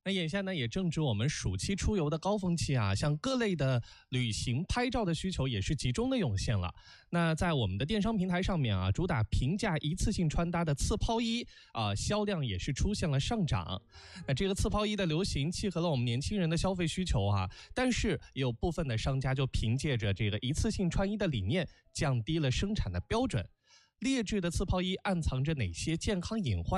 那眼下呢，也正值我们暑期出游的高峰期啊，像各类的旅行拍照的需求也是集中的涌现了。那在我们的电商平台上面啊，主打平价一次性穿搭的刺抛衣啊，销量也是出现了上涨。那这个刺抛衣的流行契合了我们年轻人的消费需求啊，但是有部分的商家就凭借着这个一次性穿衣的理念，降低了生产的标准。劣质的刺抛衣暗藏着哪些健康隐患